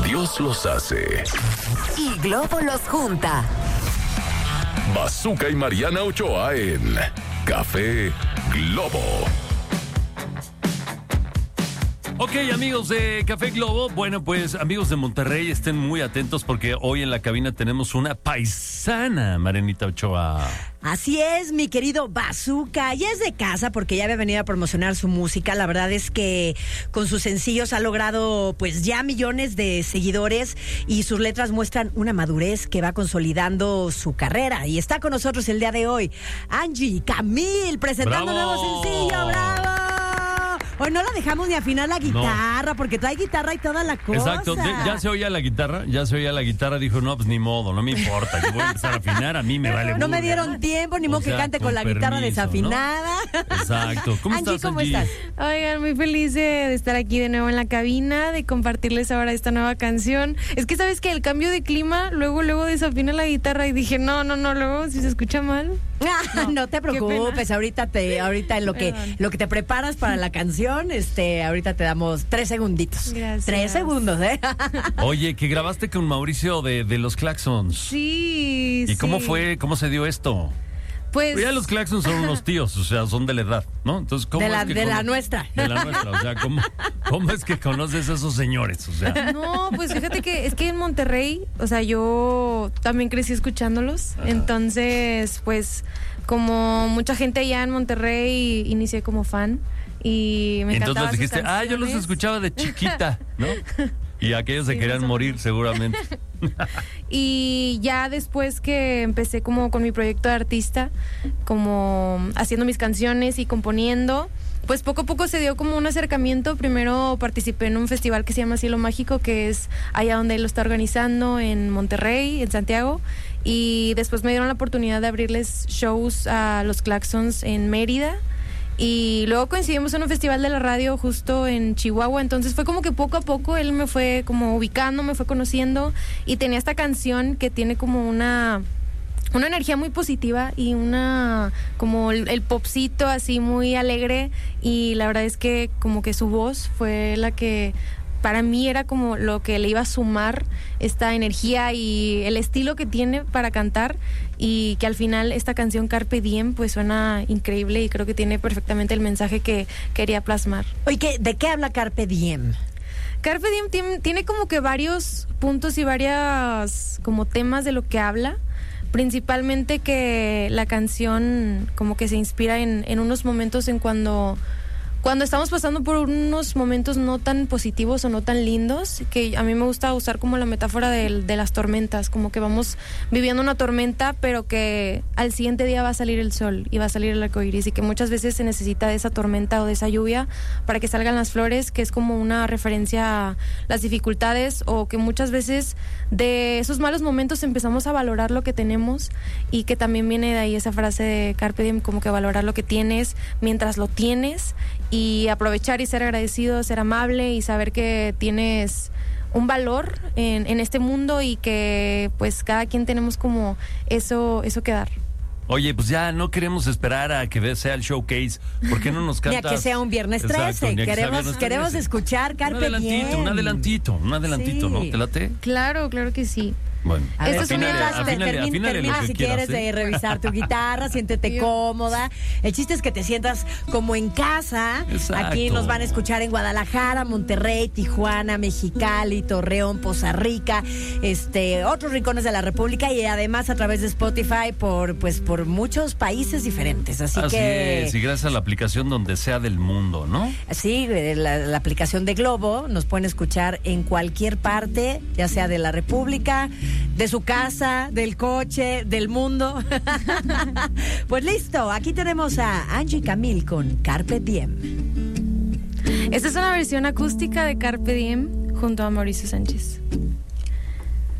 Dios los hace y Globo los junta. Bazooka y Mariana Ochoa en Café Globo. Ok, amigos de Café Globo, bueno, pues amigos de Monterrey, estén muy atentos porque hoy en la cabina tenemos una paisana, Marianita Ochoa. Así es, mi querido Bazooka, y es de casa porque ya había venido a promocionar su música. La verdad es que con sus sencillos ha logrado pues ya millones de seguidores y sus letras muestran una madurez que va consolidando su carrera. Y está con nosotros el día de hoy Angie Camil presentando un nuevo sencillo. ¡Bravo! Hoy no la dejamos ni afinar la guitarra, porque trae guitarra y toda la cosa. Exacto, ya se oía la guitarra, dijo, no, pues ni modo, no me importa, yo voy a empezar a afinar, a mí me vale. No me dieron tiempo, ni modo que cante con la guitarra desafinada. ¿No? Exacto. ¿Cómo Angie, estás, ¿cómo Angie? estás? Oigan, muy feliz de estar aquí de nuevo en la cabina, de compartirles ahora esta nueva canción. Es que sabes que el cambio de clima, luego desafina la guitarra y dije, no, luego si se escucha mal. No te preocupes, ahorita en lo que te preparas para la canción, ahorita te damos 3 segunditos. Gracias. 3 segundos, ¿eh? Oye, que grabaste con Mauricio de los Claxons. Sí. ¿Y cómo fue? ¿Cómo se dio esto? Pues ya los Claxons son unos tíos, o sea, son de la edad, ¿no? Entonces, ¿cómo de la nuestra. De la nuestra, o sea, ¿cómo es que conoces a esos señores? O sea. No, pues fíjate que es que en Monterrey, o sea, yo también crecí escuchándolos. Ajá. Entonces, pues, como mucha gente allá en Monterrey, inicié como fan y me encantaban. Entonces dijiste, yo los escuchaba de chiquita, ¿no? Y aquellos se querían morir seguramente. Y ya después que empecé como con mi proyecto de artista, como haciendo mis canciones y componiendo, pues poco a poco se dio como un acercamiento. Primero participé en un festival que se llama Cielo Mágico, que es allá donde él lo está organizando en Monterrey, en Santiago. Y después me dieron la oportunidad de abrirles shows a los Claxons en Mérida. Y luego coincidimos en un festival de la radio justo en Chihuahua. Entonces fue como que poco a poco él me fue como ubicando, me fue conociendo. Y tenía esta canción que tiene como una energía muy positiva y como el popcito así muy alegre. Y la verdad es que como que su voz fue la que para mí era como lo que le iba a sumar esta energía y el estilo que tiene para cantar, y que al final esta canción Carpe Diem pues suena increíble y creo que tiene perfectamente el mensaje que quería plasmar. Oye, ¿de qué habla Carpe Diem? Carpe Diem tiene como que varios puntos y varias como temas de lo que habla. Principalmente que la canción como que se inspira en unos momentos en cuando estamos pasando por unos momentos no tan positivos o no tan lindos, que a mí me gusta usar como la metáfora de las tormentas, como que vamos viviendo una tormenta, pero que al siguiente día va a salir el sol y va a salir el arcoíris, y que muchas veces se necesita de esa tormenta o de esa lluvia para que salgan las flores, que es como una referencia a las dificultades, o que muchas veces de esos malos momentos empezamos a valorar lo que tenemos, y que también viene de ahí esa frase de Carpe Diem, como que valorar lo que tienes mientras lo tienes, y aprovechar y ser agradecido, ser amable y saber que tienes un valor en este mundo, y que pues cada quien tenemos como eso que dar. Oye, pues ya no queremos esperar a que sea el showcase. ¿Por qué no nos cantas? Ni a que sea un viernes 13. Exacto, queremos escuchar Carpe Diem. Un adelantito, sí. ¿No? ¿Te late? Claro que sí. Bueno, termina si quieres revisar tu guitarra, siéntete cómoda. El chiste es que te sientas como en casa. Exacto. Aquí nos van a escuchar en Guadalajara, Monterrey, Tijuana, Mexicali, Torreón, Poza Rica, otros rincones de la República, y además a través de Spotify por muchos países diferentes. Así que es, y gracias a la aplicación donde sea del mundo, ¿no? Sí, la aplicación de Globo nos pueden escuchar en cualquier parte, ya sea de la República, de su casa, del coche, del mundo. Pues listo, aquí tenemos a Angie Camil con Carpe Diem. Esta es una versión acústica de Carpe Diem junto a Mauricio Sánchez.